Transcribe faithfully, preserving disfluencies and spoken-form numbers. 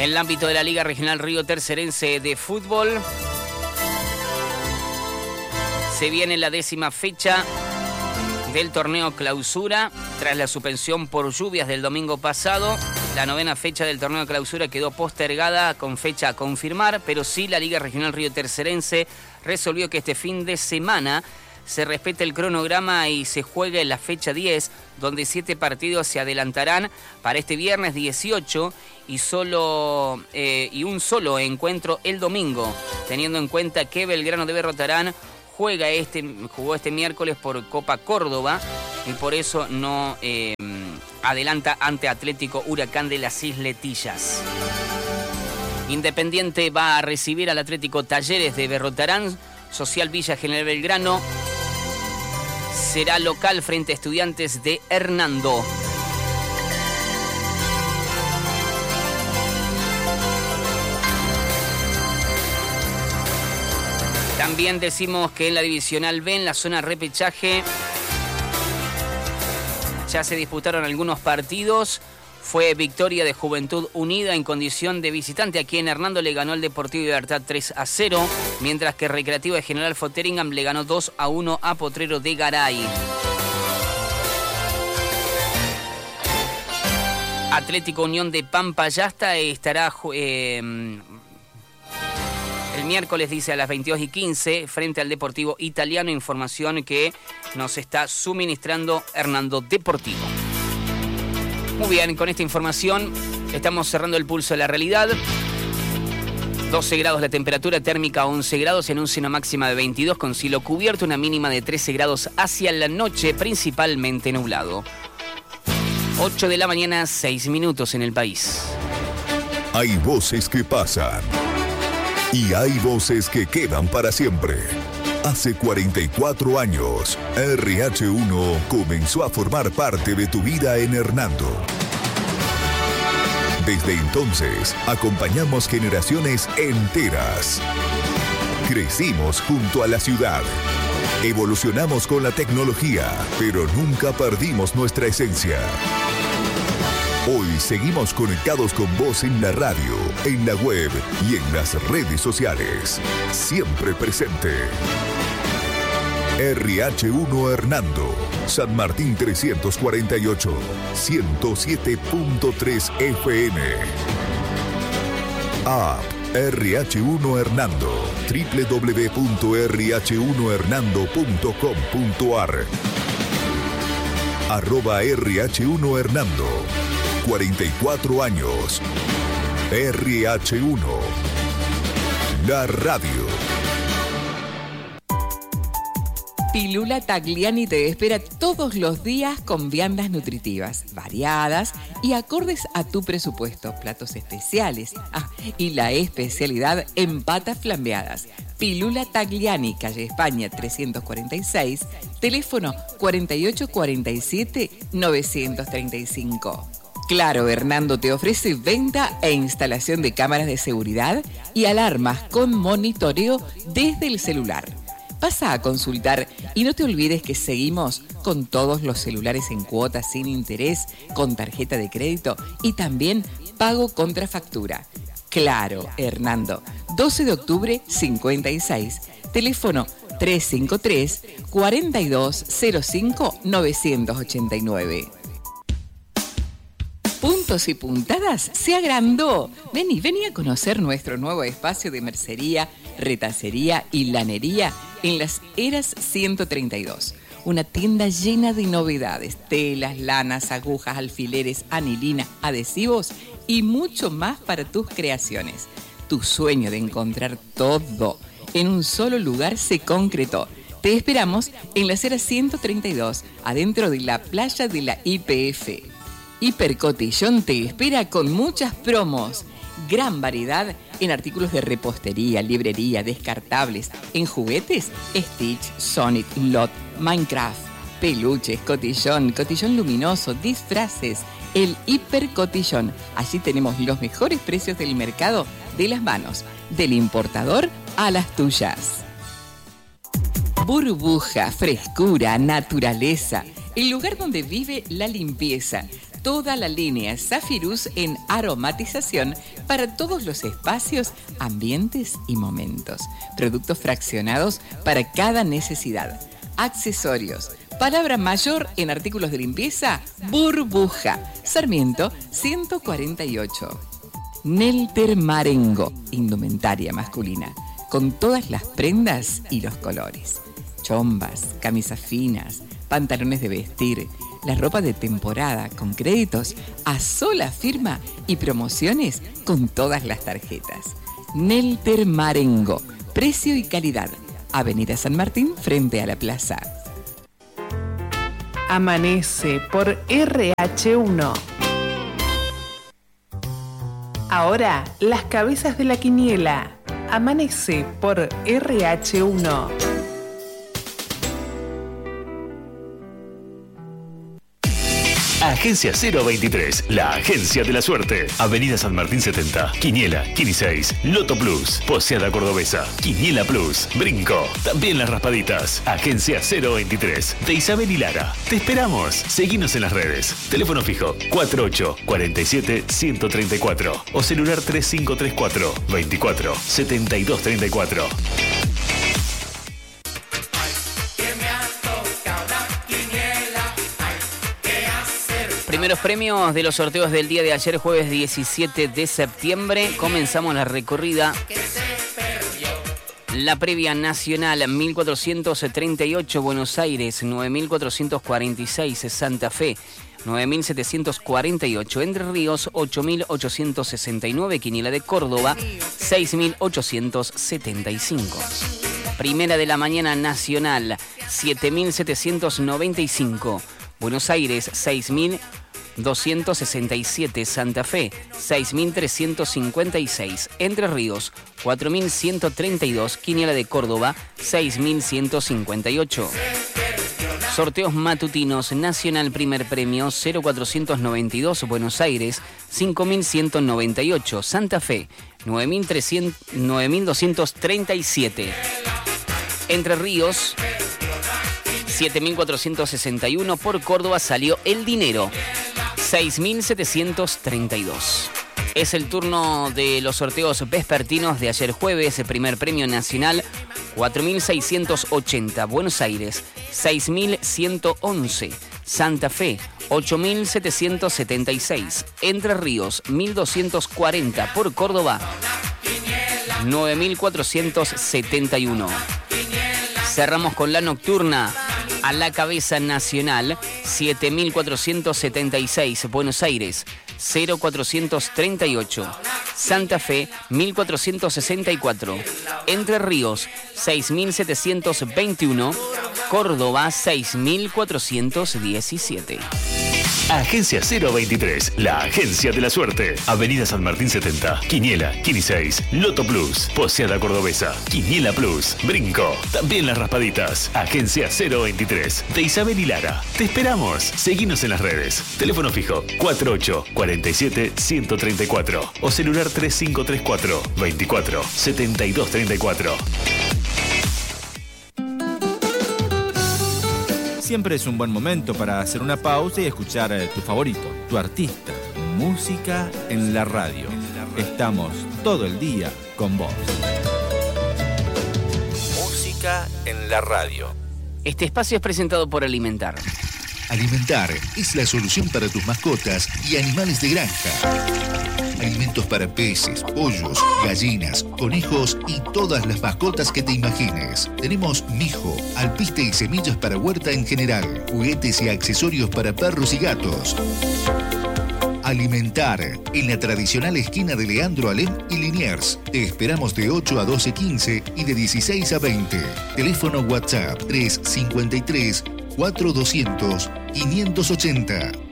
En el ámbito de la Liga Regional Río Tercerense de Fútbol, se viene la décima fecha del torneo Clausura. Tras la suspensión por lluvias del domingo pasado, la novena fecha del torneo Clausura quedó postergada con fecha a confirmar, pero sí la Liga Regional Río Tercerense resolvió que este fin de semana se respete el cronograma y se juegue en la fecha diez, donde siete partidos se adelantarán para este viernes dieciocho y, solo, eh, y un solo encuentro el domingo, teniendo en cuenta que Belgrano de Berrotarán juega este, jugó este miércoles por Copa Córdoba y por eso no eh, adelanta ante Atlético Huracán de las Isletillas. Independiente va a recibir al Atlético Talleres de Berrotarán. Social Villa General Belgrano será local frente a Estudiantes de Hernando. También decimos que en la Divisional B, en la zona repechaje, ya se disputaron algunos partidos. Fue victoria de Juventud Unida en condición de visitante. Aquí en Hernando le ganó el Deportivo Libertad tres a cero, mientras que Recreativo de General Foteringam le ganó dos a uno a Potrero de Garay. Atlético Unión de Pampayasta estará eh, el miércoles, dice, a las veintidós y quince frente al Deportivo Italiano. Información que nos está suministrando Hernando Deportivo. Muy bien, con esta información estamos cerrando el pulso de la realidad. doce grados la temperatura térmica, once grados, en una máxima de veintidós con cielo cubierto, una mínima de trece grados hacia la noche, principalmente nublado. ocho de la mañana, seis minutos en el país. Hay voces que pasan y hay voces que quedan para siempre. Hace cuarenta y cuatro años, R H uno comenzó a formar parte de tu vida en Hernando. Desde entonces, acompañamos generaciones enteras. Crecimos junto a la ciudad. Evolucionamos con la tecnología, pero nunca perdimos nuestra esencia. Hoy seguimos conectados con vos en la radio, en la web y en las redes sociales. Siempre presente. R H uno Hernando, San Martín trescientos cuarenta y ocho, ciento siete punto tres F M. App R H uno Hernando, doble u doble u doble u punto r h uno hernando punto com punto a r. Arroba R H uno Hernando. cuarenta y cuatro años. R H uno. La radio. Pilula Tagliani te espera todos los días con viandas nutritivas, variadas y acordes a tu presupuesto. Platos especiales. Ah, y la especialidad en patas flambeadas. Pilula Tagliani, calle España trescientos cuarenta y seis, teléfono cuarenta y ocho cuarenta y siete novecientos treinta y cinco. Claro, Hernando te ofrece venta e instalación de cámaras de seguridad y alarmas con monitoreo desde el celular. Pasa a consultar y no te olvides que seguimos con todos los celulares en cuotas sin interés, con tarjeta de crédito y también pago contra factura. Claro, Hernando, doce de octubre cincuenta y seis, teléfono trescientos cincuenta y tres, cuarenta y dos cero cinco, novecientos ochenta y nueve. Puntos y Puntadas se agrandó. Vení, vení a conocer nuestro nuevo espacio de mercería, retacería y lanería en Las Heras ciento treinta y dos. Una tienda llena de novedades, telas, lanas, agujas, alfileres, anilina, adhesivos y mucho más para tus creaciones. Tu sueño de encontrar todo en un solo lugar se concretó. Te esperamos en Las Heras ciento treinta y dos, adentro de la playa de la I P F. Hipercotillón te espera con muchas promos. Gran variedad en artículos de repostería, librería, descartables, en juguetes, Stitch, Sonic, Lot, Minecraft, peluches, cotillón, cotillón luminoso, disfraces, el Hipercotillón. Allí tenemos los mejores precios del mercado de las manos, del importador a las tuyas. Burbuja, frescura, naturaleza, el lugar donde vive la limpieza. toda la línea Zafirus en aromatización para todos los espacios, ambientes y momentos. Productos fraccionados para cada necesidad. Accesorios. Palabra mayor en artículos de limpieza, Burbuja. Sarmiento ciento cuarenta y ocho. Nelter Marengo, indumentaria masculina, con todas las prendas y los colores. Chombas, camisas finas, pantalones de vestir, la ropa de temporada con créditos a sola firma y promociones con todas las tarjetas. Nelter Marengo, precio y calidad. Avenida San Martín frente a la plaza. Amanece por R H uno. Ahora, las cabezas de la quiniela. Amanece por R H uno. Agencia cero veintitrés, la agencia de la suerte. Avenida San Martín setenta, Quiniela, Quiniseis, Loto Plus, Poseada Cordobesa, Quiniela Plus, Brinco, también las raspaditas. Agencia cero veintitrés, de Isabel y Lara. Te esperamos. Seguinos en las redes. Teléfono fijo cuarenta y ocho, cuarenta y siete, ciento treinta y cuatro o celular tres cinco tres cuatro, veinticuatro, setenta y dos treinta y cuatro. Primeros premios de los sorteos del día de ayer, jueves diecisiete de septiembre. Comenzamos la recorrida. La previa nacional, mil cuatrocientos treinta y ocho Buenos Aires, nueve mil cuatrocientos cuarenta y seis Santa Fe, nueve mil setecientos cuarenta y ocho Entre Ríos, ocho mil ochocientos sesenta y nueve Quiniela de Córdoba, seis mil ochocientos setenta y cinco. Primera de la mañana nacional, siete mil setecientos noventa y cinco Buenos Aires, seis mil doscientos sesenta y siete Santa Fe, seis mil trescientos cincuenta y seis Entre Ríos, cuatro mil ciento treinta y dos Quiniela de Córdoba, seis mil ciento cincuenta y ocho. Sorteos matutinos, nacional primer premio, cero cuatrocientos noventa y dos Buenos Aires, cinco mil ciento noventa y ocho Santa Fe, nueve mil doscientos treinta y siete. Entre Ríos, siete mil cuatrocientos sesenta y uno. Por Córdoba salió el dinero, seis mil setecientos treinta y dos. Es el turno de los sorteos vespertinos de ayer jueves. El primer premio nacional, cuatro mil seiscientos ochenta. Buenos Aires, seis mil ciento once. Santa Fe, ocho mil setecientos setenta y seis. Entre Ríos, mil doscientos cuarenta. Por Córdoba, nueve mil cuatrocientos setenta y uno. Cerramos con la nocturna. A la cabeza nacional, siete mil cuatrocientos setenta y seis. Buenos Aires, cero cuatrocientos treinta y ocho. Santa Fe, mil cuatrocientos sesenta y cuatro. Entre Ríos, seis mil setecientos veintiuno. Córdoba, seis mil cuatrocientos diecisiete. Agencia cero veintitrés, la agencia de la suerte. Avenida San Martín setenta, Quiniela, Quiniseis, Loto Plus, Poseada Cordobesa, Quiniela Plus, Brinco, también las raspaditas. Agencia cero veintitrés, de Isabel y Lara. Te esperamos. Seguinos en las redes. Teléfono fijo cuarenta y ocho, cuarenta y siete, ciento treinta y cuatro o celular tres cinco tres cuatro, veinticuatro, setenta y dos treinta y cuatro. Siempre es un buen momento para hacer una pausa y escuchar tu favorito, tu artista. Música en la radio. Estamos todo el día con vos. Música en la radio. Este espacio es presentado por Alimentar. Alimentar es la solución para tus mascotas y animales de granja. Alimentos para peces, pollos, gallinas, conejos y todas las mascotas que te imagines. Tenemos mijo, alpiste y semillas para huerta en general, juguetes y accesorios para perros y gatos. Alimentar, en la tradicional esquina de Leandro Alem y Liniers. Te esperamos de ocho a doce quince y de dieciséis a veinte. Teléfono WhatsApp tres cincuenta y tres, cuatro doscientos, quinientos ochenta.